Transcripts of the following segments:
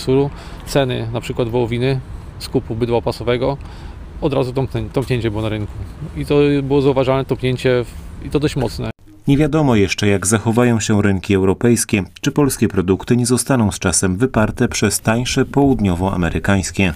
Mercosuru, ceny na przykład wołowiny, skupu bydła pasowego, od razu tąpnięcie było na rynku. I to było zauważalne tąpnięcie i to dość mocne. Nie wiadomo jeszcze, jak zachowają się rynki europejskie, czy polskie produkty nie zostaną z czasem wyparte przez tańsze południowoamerykańskie.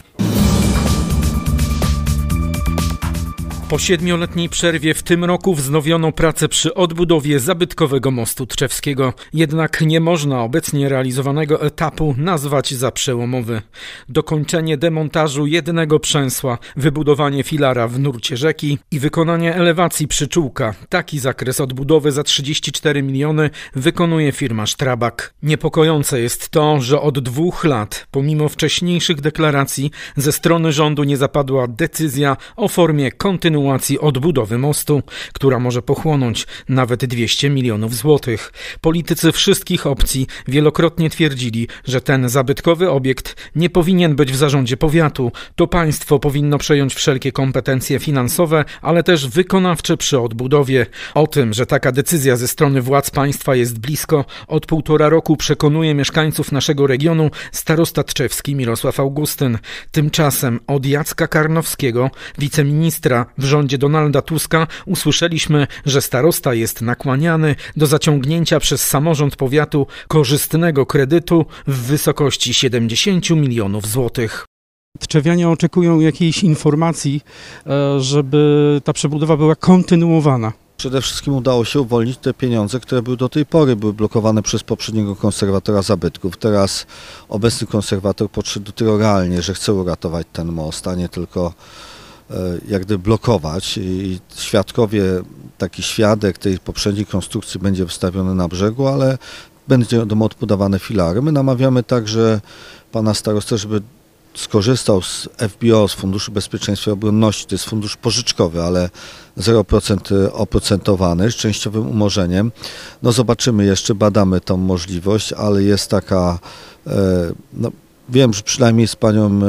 Po 7-letniej przerwie w tym roku wznowiono pracę przy odbudowie zabytkowego mostu Tczewskiego. Jednak nie można obecnie realizowanego etapu nazwać za przełomowy. Dokończenie demontażu jednego przęsła, wybudowanie filara w nurcie rzeki i wykonanie elewacji przyczółka. Taki zakres odbudowy za 34 miliony wykonuje firma Strabag. Niepokojące jest to, że od 2 lat, pomimo wcześniejszych deklaracji, ze strony rządu nie zapadła decyzja o formie kontynuacji odbudowy mostu, która może pochłonąć nawet 200 milionów złotych. Politycy wszystkich opcji wielokrotnie twierdzili, że ten zabytkowy obiekt nie powinien być w zarządzie powiatu. To państwo powinno przejąć wszelkie kompetencje finansowe, ale też wykonawcze przy odbudowie. O tym, że taka decyzja ze strony władz państwa jest blisko, od 1,5 roku przekonuje mieszkańców naszego regionu starosta tczewski Mirosław Augustyn. Tymczasem od Jacka Karnowskiego, wiceministra w rządzie Donalda Tuska, usłyszeliśmy, że starosta jest nakłaniany do zaciągnięcia przez samorząd powiatu korzystnego kredytu w wysokości 70 milionów złotych. Tczewianie oczekują jakiejś informacji, żeby ta przebudowa była kontynuowana. Przede wszystkim udało się uwolnić te pieniądze, które do tej pory były blokowane przez poprzedniego konserwatora zabytków. Teraz obecny konserwator podszedł do tego realnie, że chce uratować ten most, a nie tylko jak gdyby blokować. I taki świadek tej poprzedniej konstrukcji będzie wystawiony na brzegu, ale będą odbudowane filary. My namawiamy także pana starostę, żeby skorzystał z FBO, z Funduszu Bezpieczeństwa i Obronności. To jest fundusz pożyczkowy, ale 0% oprocentowany, z częściowym umorzeniem. No zobaczymy, jeszcze badamy tą możliwość, ale jest taka, wiem, że przynajmniej z panią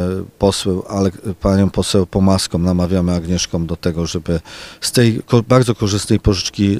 poseł Pomaską namawiamy Agnieszką do tego, żeby z tej bardzo korzystnej pożyczki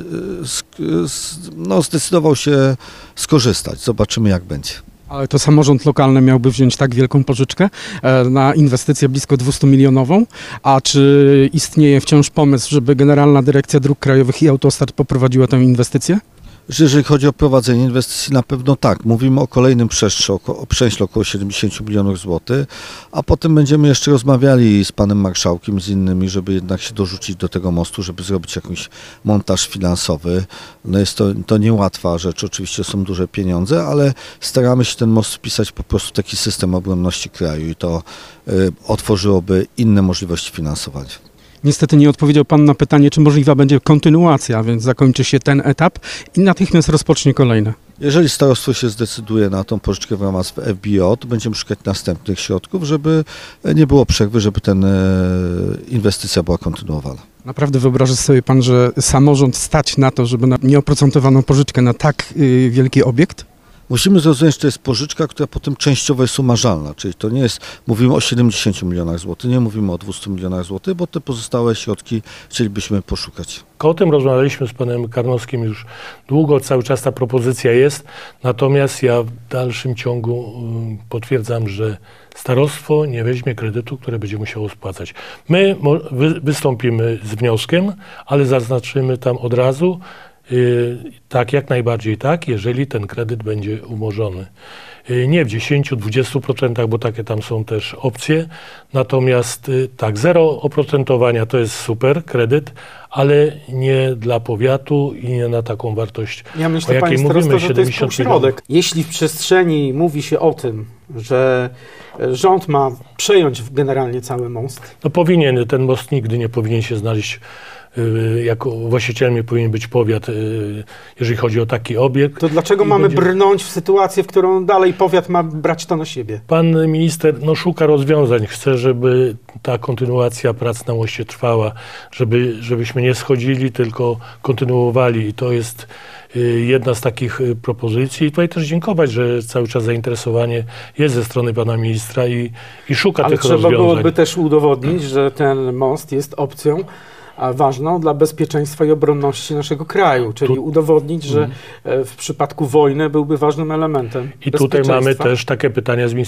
zdecydował się skorzystać. Zobaczymy, jak będzie. Ale to samorząd lokalny miałby wziąć tak wielką pożyczkę na inwestycję blisko 200-milionową, a czy istnieje wciąż pomysł, żeby Generalna Dyrekcja Dróg Krajowych i Autostrad poprowadziła tę inwestycję? Jeżeli chodzi o prowadzenie inwestycji, na pewno tak. Mówimy o kolejnym przęśle około 70 milionów złotych, a potem będziemy jeszcze rozmawiali z panem marszałkiem, z innymi, żeby jednak się dorzucić do tego mostu, żeby zrobić jakiś montaż finansowy. No jest to niełatwa rzecz, oczywiście są duże pieniądze, ale staramy się ten most wpisać po prostu w taki system obronności kraju i to otworzyłoby inne możliwości finansowania. Niestety nie odpowiedział pan na pytanie, czy możliwa będzie kontynuacja, więc zakończy się ten etap i natychmiast rozpocznie kolejne. Jeżeli starostwo się zdecyduje na tą pożyczkę w ramach FBO, to będziemy szukać następnych środków, żeby nie było przerwy, żeby ta inwestycja była kontynuowana. Naprawdę wyobraża sobie pan, że samorząd stać na to, żeby na nieoprocentowaną pożyczkę na tak wielki obiekt? Musimy zrozumieć, że to jest pożyczka, która potem częściowo jest umarzalna, czyli to nie jest, mówimy o 70 milionach złotych, nie mówimy o 200 milionach złotych, bo te pozostałe środki chcielibyśmy poszukać. O tym rozmawialiśmy z panem Karnowskim już długo, cały czas ta propozycja jest, natomiast ja w dalszym ciągu potwierdzam, że starostwo nie weźmie kredytu, które będzie musiało spłacać. My wystąpimy z wnioskiem, ale zaznaczymy tam od razu, tak, jak najbardziej tak, jeżeli ten kredyt będzie umorzony. Nie w 10-20%, bo takie tam są też opcje, natomiast tak, 0 oprocentowania to jest super kredyt, ale nie dla powiatu i nie na taką wartość, ja myślę, o jakiej mówimy, 70 milionów. Jeśli w przestrzeni mówi się o tym, że rząd ma przejąć generalnie cały most. No powinien, ten most nigdy nie powinien się znaleźć, jako właścicielem nie powinien być powiat, jeżeli chodzi o taki obiekt. To dlaczego mamy brnąć w sytuację, w którą dalej powiat ma brać to na siebie? Pan minister szuka rozwiązań, chce, żeby ta kontynuacja prac na moście trwała, żebyśmy nie schodzili, tylko kontynuowali i to jest jedna z takich propozycji. I tutaj też dziękować, że cały czas zainteresowanie jest ze strony pana ministra i szuka tych rozwiązań. Ale trzeba byłoby też udowodnić, że ten most jest opcją ważną dla bezpieczeństwa i obronności naszego kraju, czyli udowodnić, że w przypadku wojny byłby ważnym elementem I tutaj mamy też takie pytania z